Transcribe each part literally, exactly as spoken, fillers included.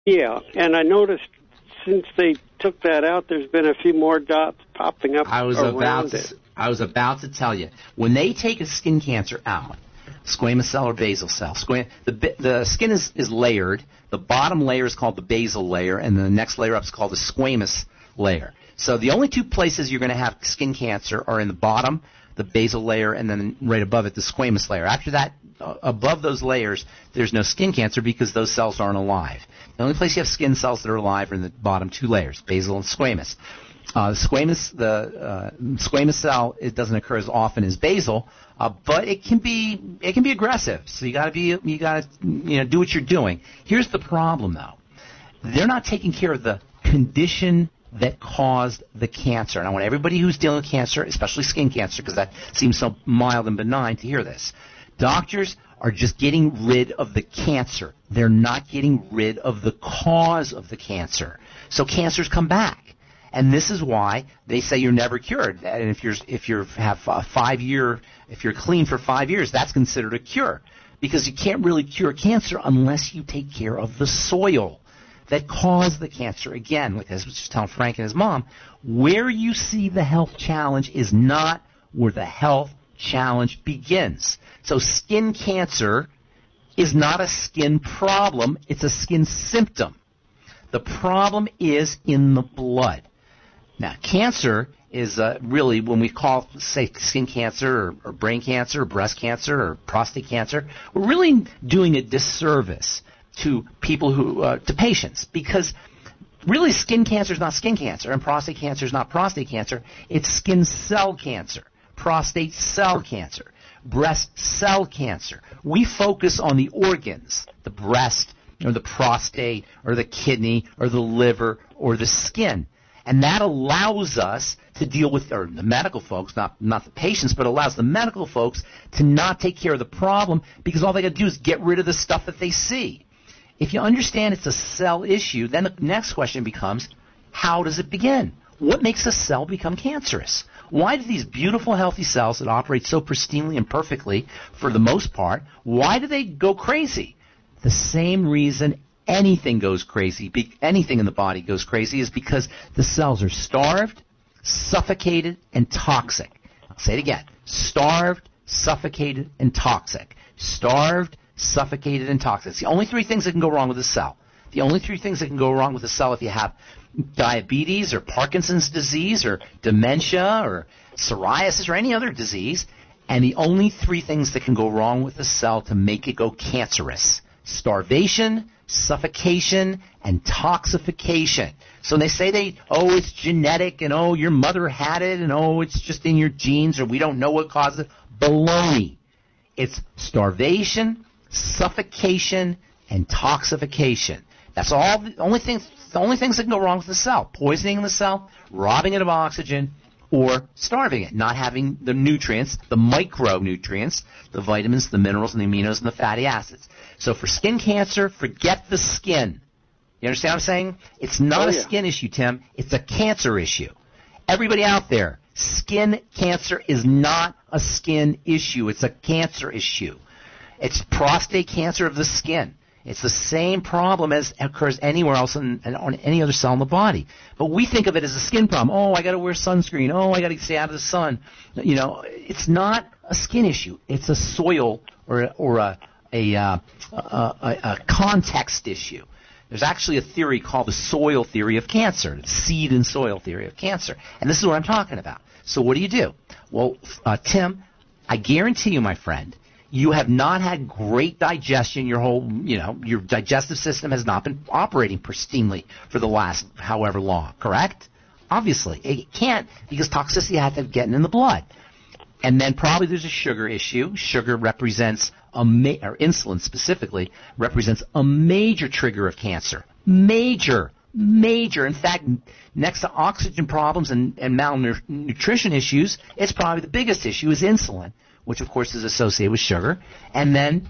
Yeah, and I noticed since they took that out, there's been a few more dots popping up I was around about it. to, I was about to tell you, when they take a skin cancer out, squamous cell or basal cell, squam, the the skin is, is layered. The bottom layer is called the basal layer, and the next layer up is called the squamous layer. So the only two places you're going to have skin cancer are in the bottom, the basal layer, and then right above it, the squamous layer. After that, uh, above those layers, there's no skin cancer because those cells aren't alive. The only place you have skin cells that are alive are in the bottom two layers, basal and squamous. Uh, the squamous, the uh, squamous cell, it doesn't occur as often as basal, uh, but it can be it can be aggressive. So you got to be you got to you know do what you're doing. Here's the problem though: they're not taking care of the condition that caused the cancer. And I want everybody who's dealing with cancer, especially skin cancer, because that seems so mild and benign, to hear this. Doctors are just getting rid of the cancer. They're not getting rid of the cause of the cancer. So cancers come back. And this is why they say you're never cured. And if you're if you have a five year, if you're clean for five years, that's considered a cure, because you can't really cure cancer unless you take care of the soil that caused the cancer. Again, like I was just telling Frank and his mom, where you see the health challenge is not where the health challenge begins. So skin cancer is not a skin problem; it's a skin symptom. The problem is in the blood. Now, cancer is uh, really, when we call, say, skin cancer or, or brain cancer or breast cancer or prostate cancer, we're really doing a disservice to people who, uh, to patients, because really skin cancer is not skin cancer and prostate cancer is not prostate cancer. It's skin cell cancer, prostate cell cancer, breast cell cancer. We focus on the organs, the breast or the prostate or the kidney or the liver or the skin. And that allows us to deal with, or the medical folks, not not the patients, but allows the medical folks to not take care of the problem, because all they got to do is get rid of the stuff that they see. If you understand it's a cell issue, then the next question becomes, how does it begin? What makes a cell become cancerous? Why do these beautiful, healthy cells that operate so pristinely and perfectly, for the most part, why do they go crazy? The same reason anything goes crazy, anything in the body goes crazy, is because the cells are starved, suffocated, and toxic. I'll say it again. Starved, suffocated, and toxic. Starved, suffocated, and toxic. It's the only three things that can go wrong with a cell. The only three things that can go wrong with a cell if you have diabetes or Parkinson's disease or dementia or psoriasis or any other disease, and the only three things that can go wrong with a cell to make it go cancerous: starvation, suffocation, and toxification. So when they say they, oh, it's genetic, and oh, your mother had it, and oh, it's just in your genes, or we don't know what caused it, baloney. It's starvation, suffocation, and toxification. That's all. The only things, the only things that can go wrong with the cell: poisoning the cell, robbing it of oxygen, or starving it, not having the nutrients, the micronutrients, the vitamins, the minerals, and the aminos, and the fatty acids. So for skin cancer, forget the skin. You understand what I'm saying? It's not oh, a yeah. skin issue, Tim. It's a cancer issue. Everybody out there, skin cancer is not a skin issue. It's a cancer issue. It's prostate cancer of the skin. It's the same problem as occurs anywhere else in, in, on any other cell in the body. But we think of it as a skin problem. Oh, I got to wear sunscreen. Oh, I got to stay out of the sun. You know, it's not a skin issue. It's a soil or or a a, uh, a, a, a context issue. There's actually a theory called the soil theory of cancer, the seed and soil theory of cancer. And this is what I'm talking about. So what do you do? Well, uh, Tim, I guarantee you, my friend, you have not had great digestion. Your whole, you know, your digestive system has not been operating pristinely for the last however long, correct? Obviously. It can't, because toxicity has to get in the blood. And then probably there's a sugar issue. Sugar represents, a ma- or insulin specifically, represents a major trigger of cancer. Major. Major. In fact, next to oxygen problems and, and malnutrition issues, it's probably the biggest issue is insulin, which of course is associated with sugar, and then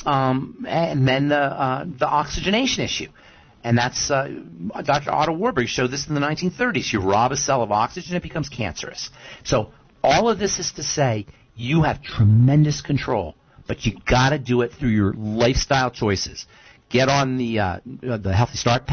um, and then the uh, the oxygenation issue, and that's uh, Doctor Otto Warburg showed this in the nineteen thirties. You rob a cell of oxygen, it becomes cancerous. So all of this is to say you have tremendous control, but you got to do it through your lifestyle choices. Get on the uh, the Healthy Start